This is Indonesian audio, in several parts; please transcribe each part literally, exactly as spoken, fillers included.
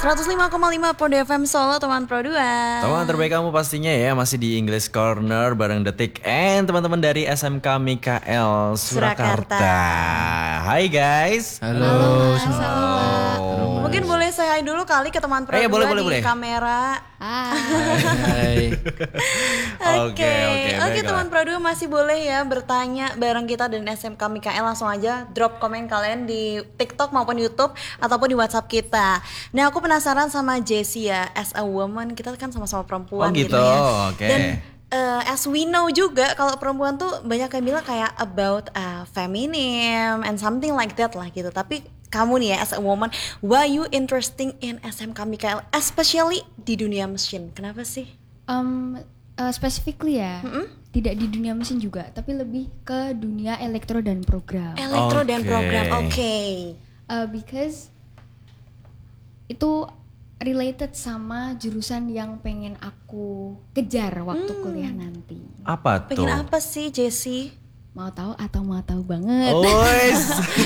seratus lima koma lima Pro F M Solo, teman Pro dua. Teman terbaik kamu pastinya ya, masih di English Corner bareng Detik and teman-teman dari S M K Mikael Surakarta. Surakarta. Hai guys. Halo, Halo, semua. Halo. Mungkin boleh saya hai dulu kali ke teman Pro Eh, dua boleh, di boleh, boleh. kamera. Hai. Oke, oke, Oke, baiklah. teman Pro dua masih boleh ya bertanya bareng kita dan S M K Mikael. Langsung aja drop komen kalian di TikTok maupun YouTube ataupun di WhatsApp kita. Nah, aku penasaran sama Jessie ya, as a woman, kita kan sama-sama perempuan Oh, gitu, ya. oke. Dan uh, as we know juga kalau perempuan tuh banyak yang bilang kayak about uh, feminism and something like that lah gitu. Tapi kamu nih ya as a woman, why you interesting in S M K Mikael, especially di dunia mesin? Kenapa sih? Um, uh, specifically ya, tidak di dunia mesin juga, tapi lebih ke dunia elektro dan program. Elektro dan Oke. program, oke. Uh, because itu related sama jurusan yang pengen aku kejar waktu kuliah nanti. Apa tuh? Pengen apa sih Jessie? Mau tahu atau mau tahu banget? Ois.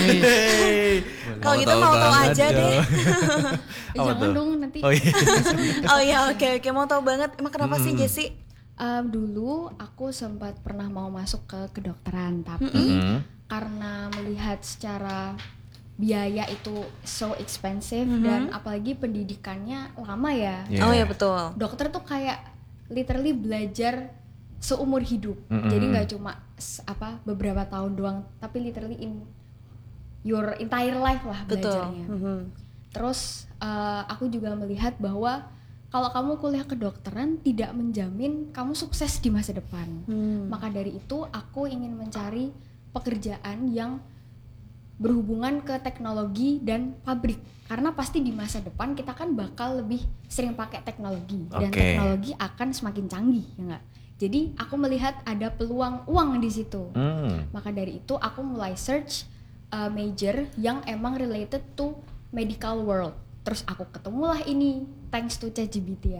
Kalau gitu mau tahu aja deh. Eh, Apa jangan tuh? dong nanti. Oh iya. Oh iya, oke oke, mau tahu banget. Emang kenapa sih Jessie? Um, dulu aku sempat pernah mau masuk ke kedokteran, tapi Mm-mm. karena melihat secara biaya itu so expensive dan apalagi pendidikannya lama ya. Yeah. Oh iya betul. Dokter tuh kayak literally belajar seumur hidup. Mm-mm. Jadi nggak cuma s- apa beberapa tahun doang, tapi literally in your entire life lah Betul. belajarnya. Mhm. Terus uh, aku juga melihat bahwa kalau kamu kuliah kedokteran tidak menjamin kamu sukses di masa depan. Hmm. Maka dari itu aku ingin mencari pekerjaan yang berhubungan ke teknologi dan pabrik. Karena pasti di masa depan kita kan bakal lebih sering pakai teknologi dan Oke. teknologi akan semakin canggih, ya nggak? Jadi aku melihat ada peluang uang di situ. Hmm. Maka dari itu aku mulai search uh, major yang emang related to medical world. Terus aku ketemulah ini thanks to ChatGPT ya.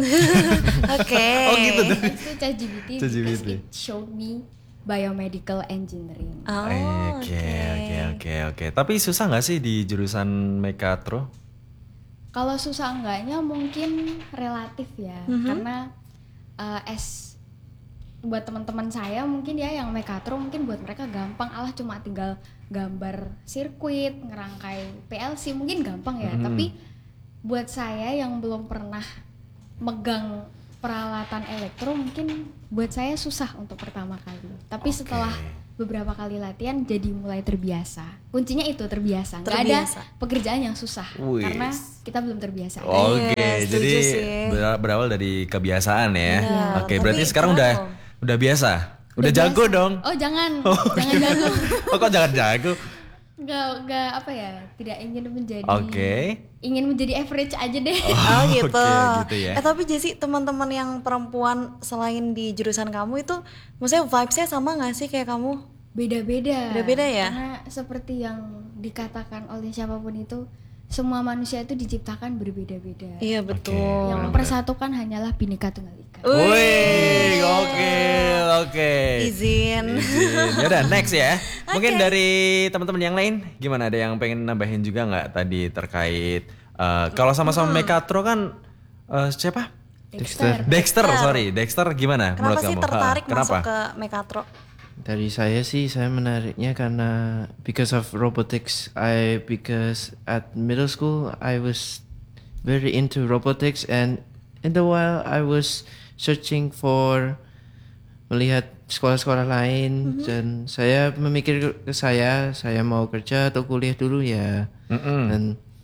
Oke. Oh gitu tuh. Thanks to ChatGPT because ChatGPT. it showed me biomedical engineering. Oh, Oke, oke, oke, oke. Tapi susah nggak sih di jurusan Mekatro? Kalau susah enggaknya mungkin relatif ya, karena uh, as buat teman-teman saya mungkin ya yang mekatro mungkin buat mereka gampang, alah cuma tinggal gambar sirkuit, ngerangkai P L C mungkin gampang ya. Tapi buat saya yang belum pernah megang peralatan elektro mungkin buat saya susah untuk pertama kali. Tapi Oke. setelah beberapa kali latihan jadi mulai terbiasa. Kuncinya itu terbiasa. Nggak ada Terbiasa. pekerjaan yang susah Wih. karena kita belum terbiasa. Oke, Iya, setuju jadi sih. ber- berawal dari kebiasaan ya. Iya, Oke, tapi berarti sekarang kenapa? udah udah biasa. Udah, jago biasa. dong. Oh jangan, jangan jago. Oh, kok jangan jago? Nggak, nggak apa ya, tidak ingin menjadi. Oke. Ingin menjadi average aja deh. Oh gitu. Oke, gitu ya. Eh tapi Jessie, teman-teman yang perempuan selain di jurusan kamu itu, maksudnya vibes-nya sama nggak sih kayak kamu? Beda-beda. Beda-beda ya? Karena seperti yang dikatakan oleh siapapun itu, semua manusia itu diciptakan berbeda-beda. Iya betul. Yang mempersatukan hanyalah Bhinneka Tunggal Ika. Wih, oke, oke. Izin. Izin. Yaudah, next ya. Mungkin dari teman-teman yang lain, gimana? Ada yang pengen nambahin juga nggak tadi terkait eh, kalau sama-sama Mekatro kan eh, siapa? Dexter. Dexter, sorry, Dexter gimana Kenapa menurut sih kamu? tertarik Ah, kenapa? masuk ke Mekatro? Dari saya sih saya menariknya karena because of robotics. I because at middle school I was very into robotics and in the while I was searching for melihat sekolah-sekolah lain dan saya memikir ke saya saya mau kerja atau kuliah dulu ya. Mm-mm. Dan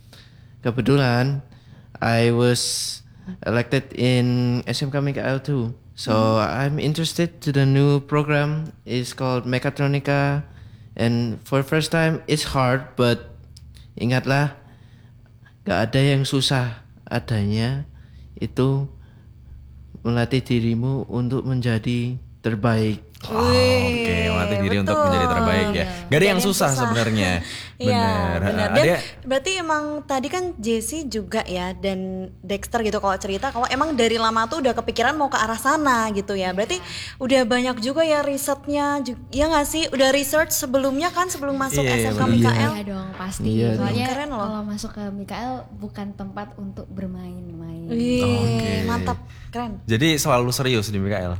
kebetulan I was elected in S M K Mikael too. So I'm interested to the new program. It's called Mechatronica, and for first time it's hard, but ingatlah, gak ada yang susah. Adanya itu melatih dirimu untuk menjadi terbaik. Oh, oke, melatih diri untuk betul. menjadi terbaik ya. Gak ada yang Gak ada yang susah susah. sebenarnya. Iya, Bener. benar. Ah, Dan ada- berarti emang tadi kan Jesse juga ya dan Dexter gitu kalau cerita kalau emang dari lama tuh udah kepikiran mau ke arah sana gitu ya. Berarti udah banyak juga ya risetnya, ju- ya nggak sih? Udah research sebelumnya kan sebelum masuk Iya, iya, S M K bener. Mikael. Iya dong pasti. Iya Soalnya dong. Keren loh. kalau masuk ke Mikael bukan tempat untuk bermain-main. Wih, Oke. mantap, keren. Jadi selalu serius di Mikael.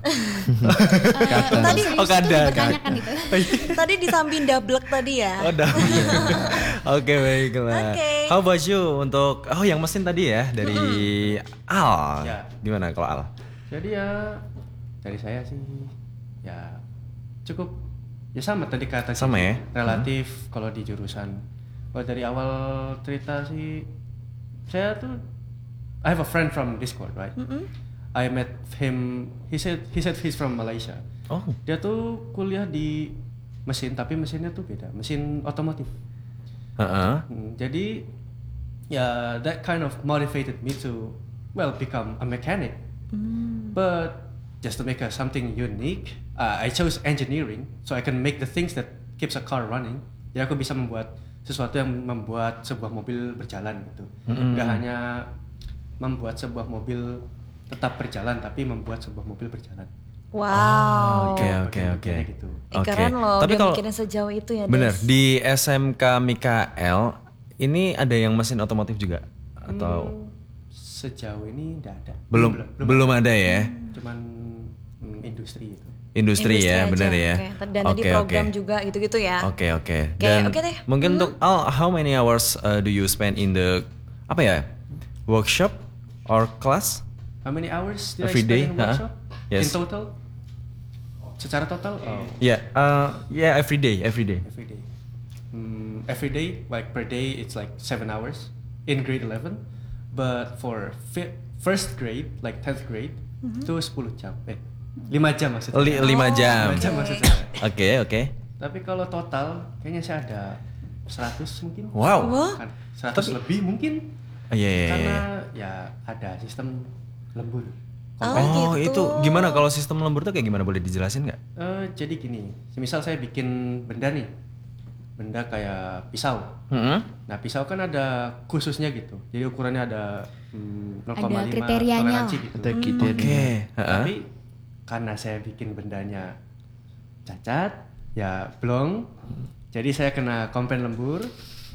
Eh, Tadi- serius oh, tuh kadang, dipertanyakan itu. Tadi disamping double tadi ya. Oh, dah. Oke, baiklah. Oke. How about you untuk oh yang mesin tadi ya dari Al. Ya. Gimana kalau Al? Jadi ya dari saya sih ya cukup ya sama tadi kata Sama sih, ya? relatif kalau di jurusan. Kalau dari awal cerita sih saya tuh I have a friend from Discord, right? I met him. He said he said he's from Malaysia. Oh. Dia tuh kuliah di mesin tapi mesinnya tuh beda, mesin otomotif. Heeh. Hmm, jadi ya that kind of motivated me to well become a mechanic. But just to make a, something unique, uh, I chose engineering so I can make the things that keeps a car running. Jadi aku bisa membuat sesuatu yang membuat sebuah mobil berjalan gitu. Nggak hanya membuat sebuah mobil tetap berjalan tapi membuat sebuah mobil berjalan. Wow. Oke, oke, Bagian- oke. bagiannya gitu. Eh, keren loh, Tapi udah kalau mikirin sejauh itu ya, bener Des. di S M K Mikael ini ada yang mesin otomotif juga atau Hmm, sejauh ini nggak ada. belum belum ada ya? Cuman hmm, industri itu. Industri, ya, aja, benar ya. oke. Dan tadi program juga gitu-gitu ya. Oke oke. Oke, Dan oke deh. mungkin untuk Al, how many hours uh, do you spend in the apa ya workshop or class? How many hours did Every I spend day, in huh? workshop? Yes. In total? Secara total? Oh, Yeah, uh, yeah, every day, every day. every day. Hmm, every day, like per day, it's like seven hours in grade eleven. But for fi- first grade, like tenth grade, itu sepuluh jam. Eh, lima jam maksudnya. Li- lima jam. lima jam maksudnya. Oke oke. Tapi kalau total, kayaknya saya ada seratus mungkin. Wow. Wah. Kan, seratus lebih mungkin. Oh, iya, iya, iya. Karena ya ada sistem lembur. Oh, Oh, gitu. itu gimana kalau sistem lembur tuh kayak gimana, boleh dijelasin nggak? Eh, jadi gini, misal saya bikin benda nih, benda kayak pisau. Hmm? Nah pisau kan ada khususnya gitu, jadi ukurannya ada hmm, nol koma lima Ada kriterianya toleransi lah. gitu. Hmm. Oke. heeh. Tapi karena saya bikin bendanya cacat, ya blong, jadi saya kena komplain lembur.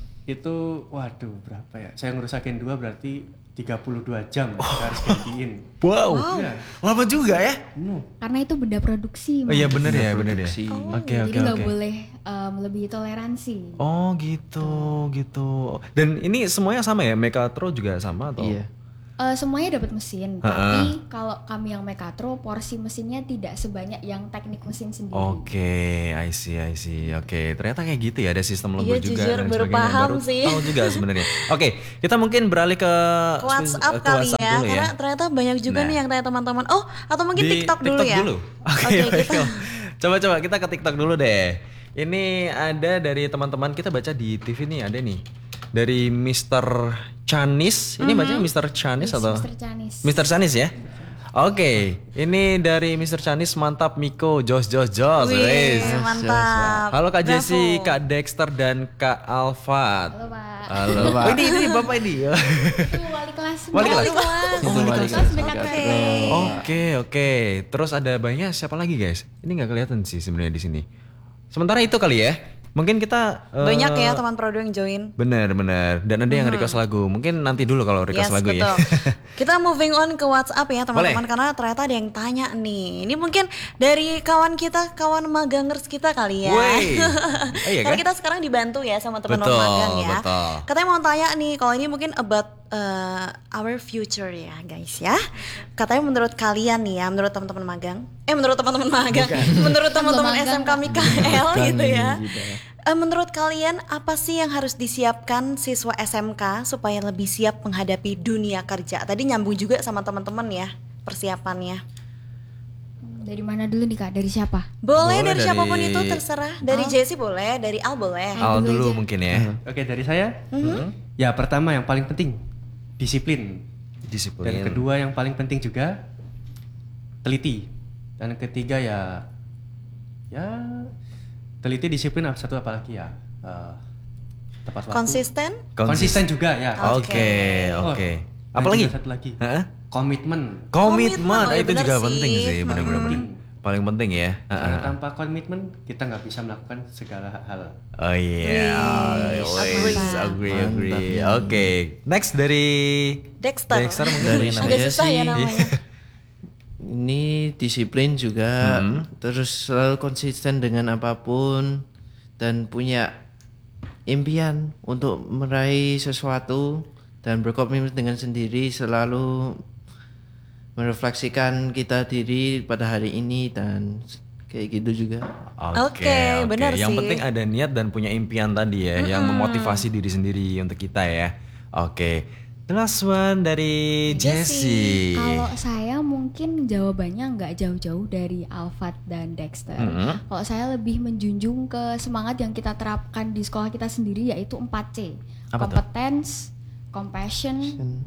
Itu waduh berapa ya? Saya ngerusakin dua berarti tiga puluh dua jam saya harus gantiin. Wow. Iya. Lama juga ya? Hmm. Karena itu benda produksi. Oh iya Mas. bener ya, bener ya. Produksi. Oke Jadi oke nggak oke. boleh um, melebihi toleransi. Oh gitu gitu. Dan ini semuanya sama ya? Mekatro juga sama atau? Iya. Eh, semuanya dapat mesin, Ha-ha. tapi kalau kami yang Mekatro porsi mesinnya tidak sebanyak yang teknik mesin sendiri. Oke, I see, I see. Oke, ternyata kayak gitu ya, ada sistem lembur Iya, juga jujur, dan baru sebagainya. paham Baru sih. tahu juga sebenarnya. Oke, kita mungkin beralih ke Ke WhatsApp ke kali WhatsApp ya, dulu karena ternyata banyak juga Nah. nih yang tanya teman-teman. Oh, atau mungkin Di TikTok, dulu ya. Oke, Oke, baik. kita Coba-coba kita ke TikTok dulu deh. Ini ada dari teman-teman kita baca di T V nih, ada nih. Dari mister Chanis. Ini bacanya mister Chanis Yes, atau mister Chanis. mister Chanis ya? Oke, ini dari mister Chanis, mantap Miko, Jos Jos Jos. Wih, Wes. mantap. Halo Kak Bravo. Jessie, Kak Dexter dan Kak Alfat. Halo Pak. Halo Pak. Oh, ini ini Bapak ini. Itu wali kelas. Wali kelas. kelas. Itu wali kelas kelas Mekatro. Mekatro. Oke, oke. Terus ada banyak siapa lagi, guys? Ini nggak kelihatan sih sebenarnya di sini. Sementara itu kali ya. Mungkin kita eh, Banyak ya teman Prodo yang join. Bener bener. Dan ada yang request lagu. Mungkin nanti dulu kalau request Yes, lagu betul. ya. Kita moving on ke WhatsApp ya teman-teman, Boleh. karena ternyata ada yang tanya nih. Ini mungkin dari kawan kita, kawan magangers kita kali ya. Wey. Oh, iya Karena kan? kita sekarang dibantu ya sama teman-teman Betul, magang ya. betul. Katanya mau tanya nih, kalau ini mungkin about uh, our future ya guys ya. Katanya menurut kalian nih ya, menurut teman-teman magang, eh menurut teman-teman magang, menurut teman-teman Belum S M K magang. Mikael gitu ya. Gitu ya. Eh, menurut kalian apa sih yang harus disiapkan siswa S M K supaya lebih siap menghadapi dunia kerja? Tadi nyambung juga sama teman-teman ya persiapannya. Dari mana dulu nih Kak? Dari siapa? Boleh, Boleh dari, dari- siapapun itu terserah. Dari Jessie boleh, dari Al boleh. Al dulu dulu aja. mungkin ya. Oke dari saya, ya pertama yang paling penting disiplin. Disiplin. Dan kedua yang paling penting juga teliti. Dan ketiga ya ya teliti disiplin satu apalagi ya eh, tepat waktu. Konsisten? Konsisten juga ya. Oke, Oh, oke. dan Apalagi? juga satu lagi. Heeh. Komitmen. Komitmen, oh, iya itu bener juga sih. penting sih, benar-benar. Paling penting ya. Karena tanpa komitmen kita nggak bisa melakukan segala hal. Oh iya, Agree. always agree, Mantap. agree. Oke, next dari Dexter. Dexter mungkin Dari pengen saya Agak nanya. susah ya sih. namanya. Ini disiplin juga, terus selalu konsisten dengan apapun dan punya impian untuk meraih sesuatu dan berkomitmen dengan sendiri, selalu merefleksikan kita diri pada hari ini dan kayak gitu juga. Oke, benar Yang sih. penting ada niat dan punya impian tadi ya, yang memotivasi diri sendiri untuk kita ya. Oke, the last one dari Jessie. Kalau saya mungkin jawabannya nggak jauh-jauh dari Alfat dan Dexter. Mm-hmm. Kalau saya lebih menjunjung ke semangat yang kita terapkan di sekolah kita sendiri, yaitu empat C. Apa tuh? Competence, compassion,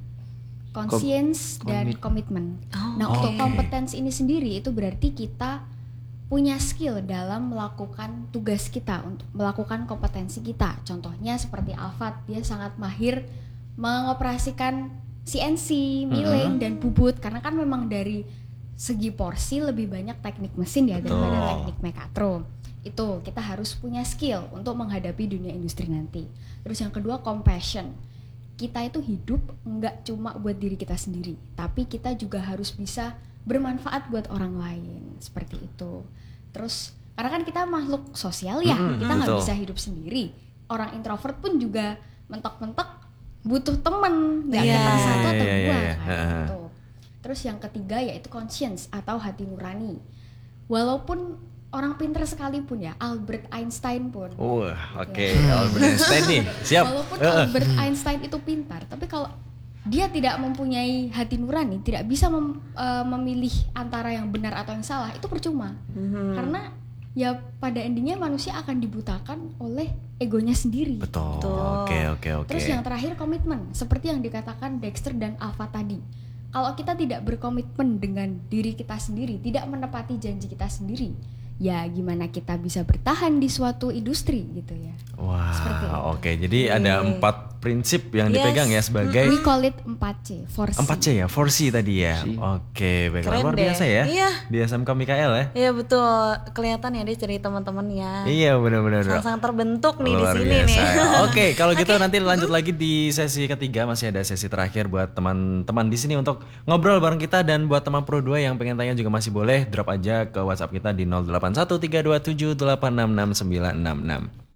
conscience, dan komitmen. Nah, untuk Oke. kompetensi ini sendiri itu berarti kita punya skill dalam melakukan tugas kita, untuk melakukan kompetensi kita. Contohnya seperti Alfat, dia sangat mahir mengoperasikan C N C, milling, dan bubut, karena kan memang dari segi porsi lebih banyak teknik mesin ya daripada Betul. teknik mekatro. Itu kita harus punya skill untuk menghadapi dunia industri nanti. Terus yang kedua, compassion. Kita itu hidup nggak cuma buat diri kita sendiri, tapi kita juga harus bisa bermanfaat buat orang lain, seperti itu. Terus karena kan kita makhluk sosial ya, Mm-mm, kita nggak betul. bisa hidup sendiri. Orang introvert pun juga mentok-mentok butuh temen, nggak Iya. teman satu atau Iya, iya, dua iya. kayak Heeh. gitu. Terus yang ketiga yaitu conscience atau hati nurani. Walaupun orang pinter sekalipun ya, Albert Einstein pun. Wah, oke, Albert Einstein nih, siap. Walaupun Heeh. Albert Einstein itu pintar, tapi kalau dia tidak mempunyai hati nurani, tidak bisa mem- eh, memilih antara yang benar atau yang salah, itu percuma. Karena ya pada endingnya manusia akan dibutakan oleh egonya sendiri. Betul. Betul. Oke, oke, oke. Terus yang terakhir komitmen, seperti yang dikatakan Dexter dan Alpha tadi. Kalau kita tidak berkomitmen dengan diri kita sendiri, tidak menepati janji kita sendiri, ya gimana kita bisa bertahan di suatu industri gitu ya. Seperti itu. Wah, oke. Jadi ada empat prinsip yang Yes. dipegang ya sebagai We call it empat C, four C. empat C ya, four C tadi ya. Oke, baiklah, Keren luar deh. biasa ya. Iya. Di S M K Mikael ya. Iya betul, kelihatan ya dia dari teman-temannya. Iya, benar-benar. Sangat terbentuk nih di Luar sini biasa. nih. Oke, kalau gitu nanti lanjut lagi di sesi ketiga, masih ada sesi terakhir buat teman-teman di sini untuk ngobrol bareng kita, dan buat teman Pro dua yang pengen tanya juga masih boleh drop aja ke WhatsApp kita di nol delapan satu tiga dua tujuh delapan enam enam sembilan enam enam.